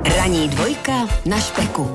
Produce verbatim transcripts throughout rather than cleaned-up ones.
Ranní dvojka na Špeku.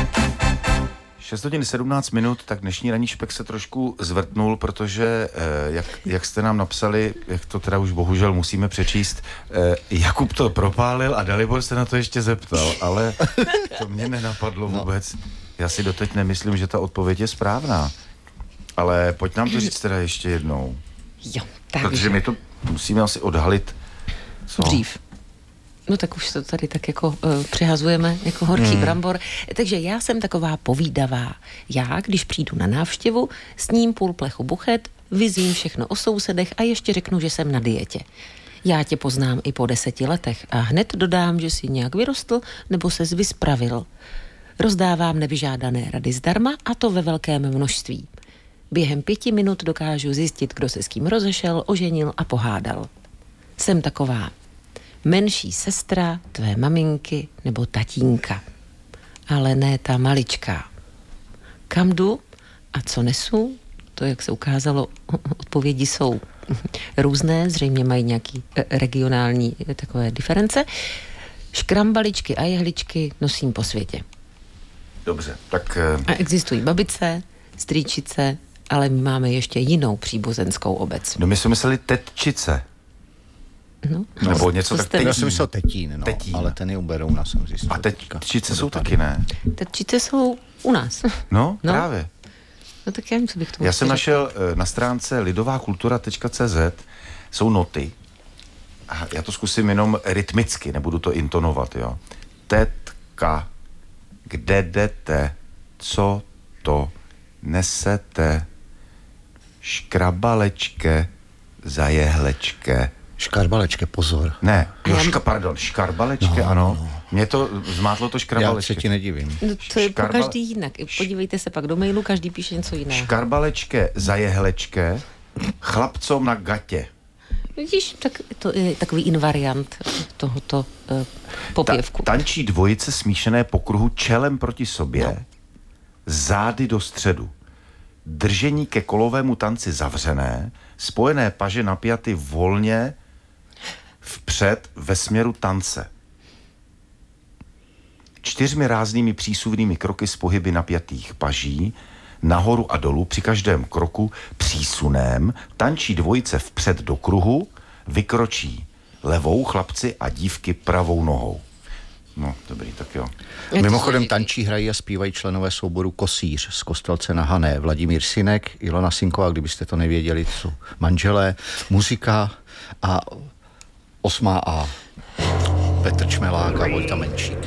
šest hodin sedmnáct minut, tak dnešní ranní Špek se trošku zvrtnul, protože, eh, jak, jak jste nám napsali, jak to teda už bohužel musíme přečíst, eh, Jakub to propálil a Dalibor se na to ještě zeptal, ale to mě nenapadlo vůbec. Já si doteď nemyslím, že ta odpověď je správná. Ale pojď nám to říct teda ještě jednou. Jo, tak. Protože my to musíme asi odhalit. Co? Dřív. No tak už to tady tak jako uh, přehazujeme jako horký hmm. brambor. Takže já jsem taková povídavá. Já, když přijdu na návštěvu, sním půl plechu buchet, vyzvím všechno o sousedech a ještě řeknu, že jsem na dietě. Já tě poznám i po deseti letech a hned dodám, že jsi nějak vyrostl nebo ses vyspravil. Rozdávám nevyžádané rady zdarma a to ve velkém množství. Během pěti minut dokážu zjistit, kdo se s kým rozešel, oženil a pohádal. Jsem taková menší sestra tvé maminky nebo tatínka, ale ne ta maličká. Kam jdu a co nesu? To, jak se ukázalo, odpovědi jsou různé, zřejmě mají nějaký regionální takové diference. Škrambaličky a jehličky nosím po světě. Dobře, tak... A existují babice, strýčice, ale my máme ještě jinou příbuzenskou obec. No my jsme mysleli tetčice. No, Nebo něco tak Já jsem myslel tetín, no, tetín. ale ten je u Berouna, jsem zjistil. A tetčice jsou taky, ne? Tetčice jsou u nás. No, No. právě. No tak já co bych tomu Já jsem řekla. našel eh, na stránce lidovakultura tečka cé zet jsou noty. A já to zkusím jenom rytmicky, nebudu to intonovat, jo. Tetka, kde jdete, co to nesete, škrabalečke, zajehlečke. Škarbalečke, pozor. Ne, jo, ška, pardon, škarbalečke, No, ano. no. Mě to zmátlo to Já škrabalečke. se ti nedivím. No to je Škarbal- po každý jinak. Podívejte se pak do mailu, každý píše něco jiného. Škarbalečke, zajehlečke, chlapcom na gatě. Vidíš, tak to je takový invariant tohoto uh, popěvku. Ta, tančí dvojice smíšené po kruhu čelem proti sobě, no. Zády do středu. Držení ke kolovému tanci zavřené, spojené paže napjaty volně vpřed ve směru tance. Čtyřmi ráznými přísuvnými kroky z pohyby napjatých paží, nahoru a dolů při každém kroku přísunem, tančí dvojice vpřed do kruhu, vykročí levou chlapci a dívky pravou nohou. No, dobrý, tak jo. Mimochodem tančí, hrají a zpívají členové souboru Kosíř z Kostelce na Hané. Vladimír Synek, Ilona Sinková, kdybyste to nevěděli, to jsou manželé, muzika a osmá A. Petr Čmelák a Vojta Menšík.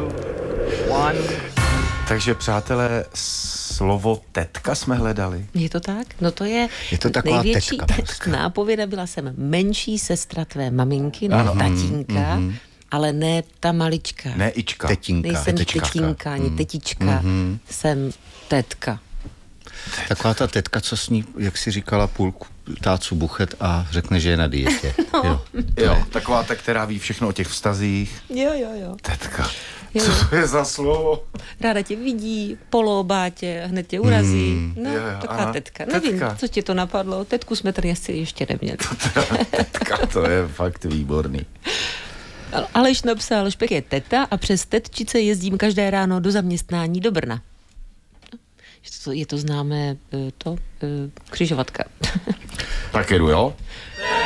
Takže, přátelé, slovo tetka jsme hledali. Je to tak? No to je, Je to taková největší tetka prostě. nápověda. Byla jsem menší sestra tvé maminky, nebo Ano. tatínka, Mhm. ale ne ta malička. Ne ička. Tetínka. Nejsem tetečka. tetínka, ani Mhm. tetička, jsem tetka. Taková ta tetka, co sní, jak si říkala, půlku tácu buchet a řekne, že je na dietě. No. Jo. Jo, taková ta, která ví všechno o těch vztazích. Jo, jo, jo. Tetka. Jo. Co to je za slovo? Ráda tě vidí, polóbá tě, hned tě urazí. Mm. No, Jo, jo, taková aha. tetka. Nevím, Tetka. co tě to napadlo. Tetku jsme tady asi ještě neměli. Tetka, to je fakt výborný. Ale Aleš napsal, Špek je teta a přes tetčice jezdím každé ráno do zaměstnání do Brna. Je to známé, eh, to, eh, křižovatka. Tak jedu, jo?